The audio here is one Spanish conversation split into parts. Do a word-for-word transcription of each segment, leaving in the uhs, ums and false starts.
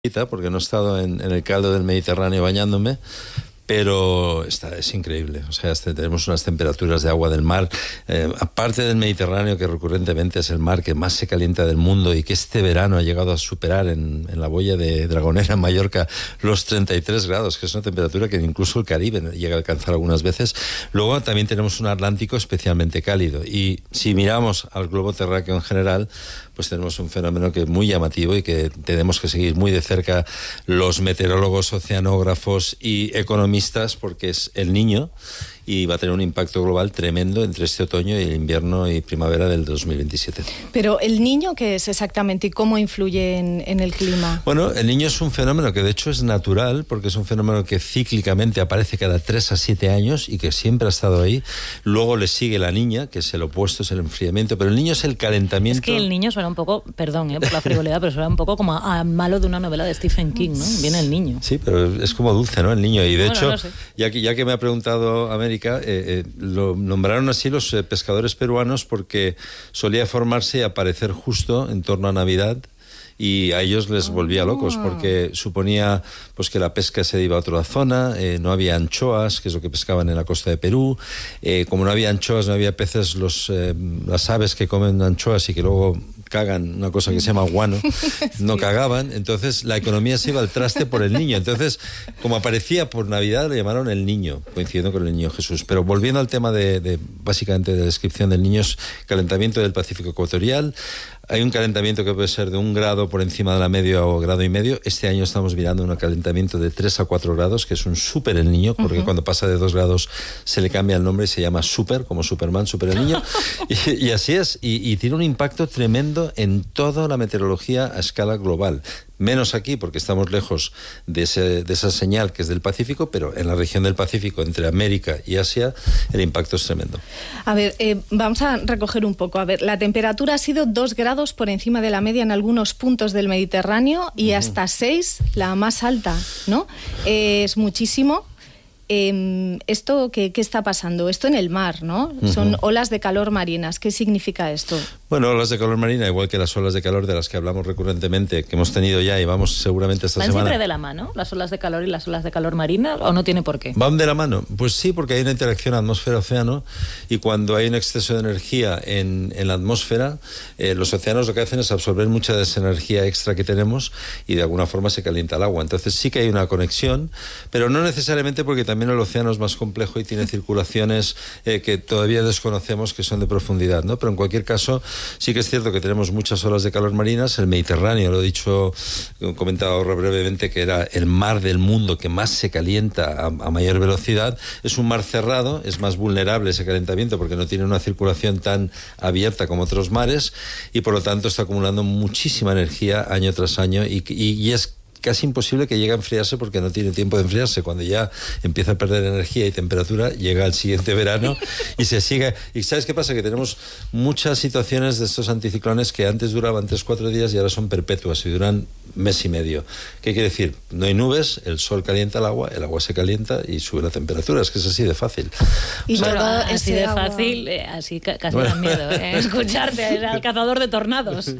porque no he estado en, en el caldo del Mediterráneo bañándome, pero está, es increíble. O sea, este, tenemos unas temperaturas de agua del mar, eh, aparte del Mediterráneo, que recurrentemente es el mar que más se calienta del mundo y que este verano ha llegado a superar en, en la boya de Dragonera, en Mallorca, los treinta y tres grados, que es una temperatura que incluso el Caribe llega a alcanzar algunas veces. Luego también tenemos un Atlántico especialmente cálido, y si miramos al globo terráqueo en general, pues tenemos un fenómeno que es muy llamativo y que tenemos que seguir muy de cerca los meteorólogos, oceanógrafos y economistas, porque es El Niño, y va a tener un impacto global tremendo entre este otoño y el invierno y primavera del dos mil veintisiete. Pero ¿el Niño qué es exactamente y cómo influye en, en el clima? Bueno, el Niño es un fenómeno que de hecho es natural, porque es un fenómeno que cíclicamente aparece cada tres a siete años y que siempre ha estado ahí. Luego le sigue la Niña, que es el opuesto, es el enfriamiento, pero el Niño es el calentamiento. Es que el Niño suena un poco, perdón eh, por la frivolidad, pero suena un poco como a, a malo de una novela de Stephen King, ¿no? Viene el Niño. Sí, pero es como dulce, ¿no? El Niño. Y de bueno, hecho, no sé. ya, que, ya que me ha preguntado América, eh, eh, lo nombraron así los eh, pescadores peruanos porque solía formarse y aparecer justo en torno a Navidad, y a ellos les volvía locos porque suponía pues que la pesca se iba a otra zona, eh, no había anchoas, que es lo que pescaban en la costa de Perú, eh, como no había anchoas, no había peces, los, eh, las aves que comen anchoas y que luego cagan, una cosa que se llama guano, no sí. cagaban, entonces la economía se iba al traste por el Niño. Entonces, como aparecía por Navidad, le llamaron el Niño, coincidiendo con el Niño Jesús. Pero volviendo al tema de, de básicamente de la descripción del Niño, es calentamiento del Pacífico ecuatorial. Hay un calentamiento que puede ser de un grado por encima de la media o grado y medio. Este año estamos mirando un calentamiento de tres a cuatro grados, que es un súper el Niño, porque uh-huh. cuando pasa de dos grados se le cambia el nombre y se llama súper, como Superman, súper el Niño. y, y así es, y, y tiene un impacto tremendo en toda la meteorología a escala global. Menos aquí, porque estamos lejos de, ese, de esa señal que es del Pacífico, pero en la región del Pacífico, entre América y Asia, el impacto es tremendo. A ver, eh, vamos a recoger un poco. A ver, la temperatura ha sido dos grados por encima de la media en algunos puntos del Mediterráneo y uh-huh. hasta seis, la más alta, ¿no? Eh, es muchísimo. Eh, ¿Esto qué, qué está pasando? Esto en el mar, ¿no? Uh-huh. Son olas de calor marinas. ¿Qué significa esto? Bueno, olas de calor marina, igual que las olas de calor de las que hablamos recurrentemente, que hemos tenido ya y vamos seguramente esta ¿Van semana. ¿Van siempre de la mano las olas de calor y las olas de calor marina, o no tiene por qué? ¿Van de la mano? Pues sí, porque hay una interacción atmósfera-océano, y cuando hay un exceso de energía en, en la atmósfera, eh, los océanos lo que hacen es absorber mucha de esa energía extra que tenemos y de alguna forma se calienta el agua. Entonces sí que hay una conexión, pero no necesariamente, porque también el océano es más complejo y tiene circulaciones eh, que todavía desconocemos, que son de profundidad, ¿no? Pero en cualquier caso sí que es cierto que tenemos muchas olas de calor marinas. El Mediterráneo, lo he dicho, he comentado ahora brevemente, que era el mar del mundo que más se calienta a, a mayor velocidad. Es un mar cerrado, es más vulnerable ese calentamiento porque no tiene una circulación tan abierta como otros mares, y por lo tanto está acumulando muchísima energía año tras año, y, y, y es casi imposible que llegue a enfriarse porque no tiene tiempo de enfriarse. Cuando ya empieza a perder energía y temperatura, llega el siguiente verano y se sigue. ¿Y sabes qué pasa? Que tenemos muchas situaciones de estos anticiclones que antes duraban tres, cuatro días y ahora son perpetuas y duran mes y medio. ¿Qué quiere decir? No hay nubes, el sol calienta el agua, el agua se calienta y sube la temperatura. Es que es así de fácil. Y o sea, bueno, así de agua... fácil, eh, así casi bueno. da miedo eh, escucharte, el cazador de tornados.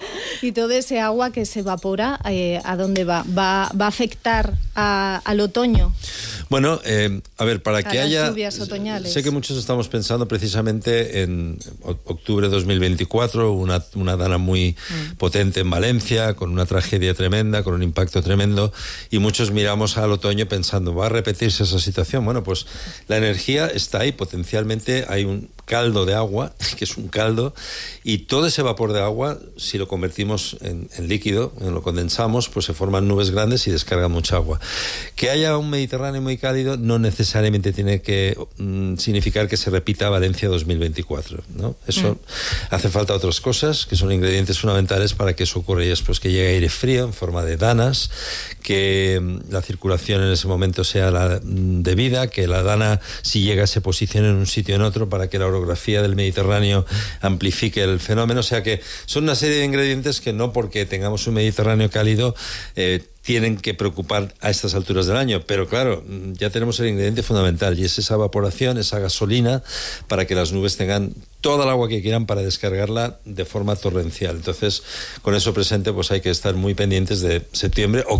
Y todo ese agua que se evapora, eh, ¿a dónde va? Va, va a afectar a, al otoño. Bueno, eh, a ver, para a que las haya... lluvias otoñales. Sé que muchos estamos pensando precisamente en octubre de dos mil veinticuatro, una, una dana muy mm. potente en Valencia, con una tragedia tremenda, con un impacto tremendo, y muchos miramos al otoño pensando, ¿va a repetirse esa situación? Bueno, pues la energía está ahí, potencialmente hay un caldo de agua, que es un caldo, y todo ese vapor de agua, si lo convertimos en, en líquido, en lo condensamos, pues se forman nubes grandes y descargan mucha agua. Que haya un Mediterráneo muy cálido no necesariamente tiene que mm, significar que se repita Valencia dos mil veinticuatro, ¿no? Eso mm. hace falta otras cosas, que son ingredientes fundamentales para que eso ocurra, y es pues que llegue aire frío en forma de danas, que mm, la circulación en ese momento sea la mm, debida, que la dana, si llega, se posicione en un sitio o en otro para que la orografía orografía del Mediterráneo amplifique el fenómeno. O sea que son una serie de ingredientes que no porque tengamos un Mediterráneo cálido eh, tienen que preocupar a estas alturas del año, pero claro, ya tenemos el ingrediente fundamental y es esa evaporación, esa gasolina para que las nubes tengan toda el agua que quieran para descargarla de forma torrencial. Entonces, con eso presente, pues hay que estar muy pendientes de septiembre, octubre